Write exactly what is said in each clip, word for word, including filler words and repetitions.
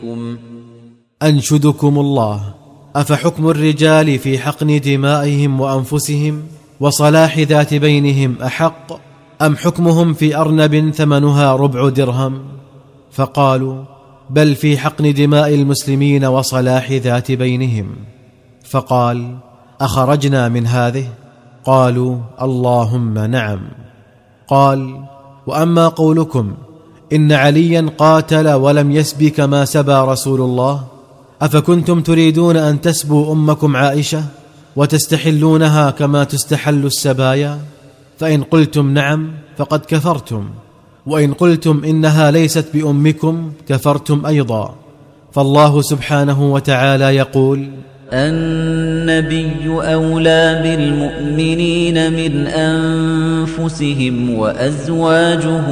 أنشدكم الله، أفحكم الرجال في حقن دمائهم وأنفسهم وصلاح ذات بينهم أحق أم حكمهم في أرنب ثمنها ربع درهم؟ فقالوا بل في حقن دماء المسلمين وصلاح ذات بينهم. فقال أخرجنا من هذه؟ قالوا اللهم نعم. قال وأما قولكم إن عليا قاتل ولم يسب كما سبى رسول الله، أفكنتم تريدون أن تسبوا أمكم عائشة وتستحلونها كما تستحل السبايا؟ فإن قلتم نعم فقد كفرتم، وإن قلتم إنها ليست بأمكم كفرتم أيضا. فالله سبحانه وتعالى يقول النبي أولى بالمؤمنين من أنفسهم وأزواجه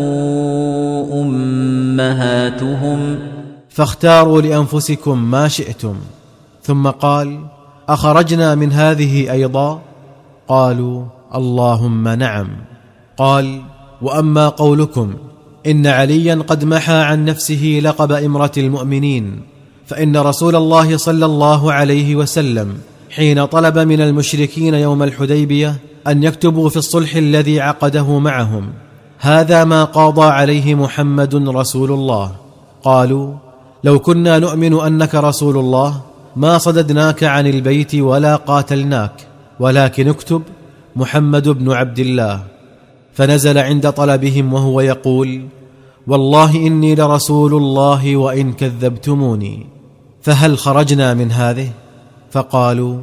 أمهاتهم فاختاروا لأنفسكم ما شئتم. ثم قال أخرجنا من هذه أيضا؟ قالوا اللهم نعم. قال وأما قولكم إن عليا قد محى عن نفسه لقب إمرة المؤمنين، فإن رسول الله صلى الله عليه وسلم حين طلب من المشركين يوم الحديبية أن يكتبوا في الصلح الذي عقده معهم هذا ما قاضى عليه محمد رسول الله، قالوا لو كنا نؤمن أنك رسول الله ما صددناك عن البيت ولا قاتلناك، ولكن اكتب محمد بن عبد الله. فنزل عند طلبهم وهو يقول والله إني لرسول الله وإن كذبتموني، فهل خرجنا من هذه؟ فقالوا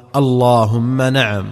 اللهم نعم.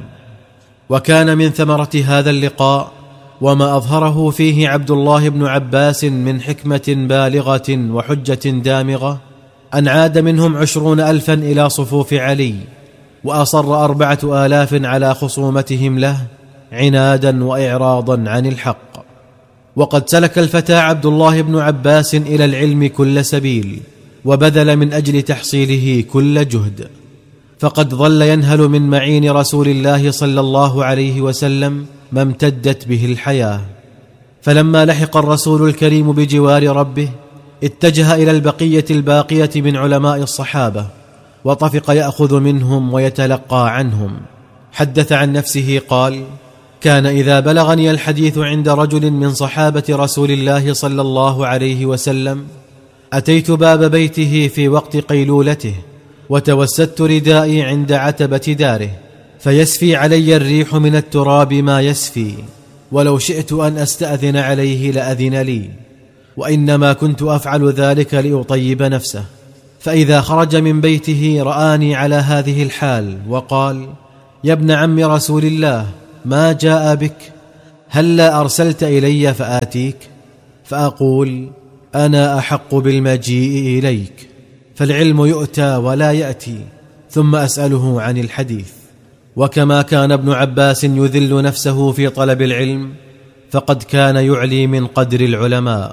وكان من ثمرة هذا اللقاء وما أظهره فيه عبد الله بن عباس من حكمة بالغة وحجة دامغة أن عاد منهم عشرون ألفا إلى صفوف علي، وأصر أربعة آلاف على خصومتهم له عنادا وإعراضا عن الحق. وقد سلك الفتى عبد الله بن عباس إلى العلم كل سبيل، وبذل من أجل تحصيله كل جهد، فقد ظل ينهل من معين رسول الله صلى الله عليه وسلم ما امتدت به الحياة. فلما لحق الرسول الكريم بجوار ربه اتجه إلى البقية الباقية من علماء الصحابة، وطفق يأخذ منهم ويتلقى عنهم. حدث عن نفسه قال كان إذا بلغني الحديث عند رجل من صحابة رسول الله صلى الله عليه وسلم أتيت باب بيته في وقت قيلولته وتوسدت ردائي عند عتبة داره، فيسفي علي الريح من التراب ما يسفي، ولو شئت أن أستأذن عليه لأذن لي، وإنما كنت أفعل ذلك لأطيب نفسه. فإذا خرج من بيته رآني على هذه الحال وقال يا ابن عم رسول الله ما جاء بك؟ هلا أرسلت إلي فآتيك؟ فأقول أنا أحق بالمجيء إليك، فالعلم يؤتى ولا يأتي، ثم أسأله عن الحديث. وكما كان ابن عباس يذل نفسه في طلب العلم، فقد كان يعلي من قدر العلماء.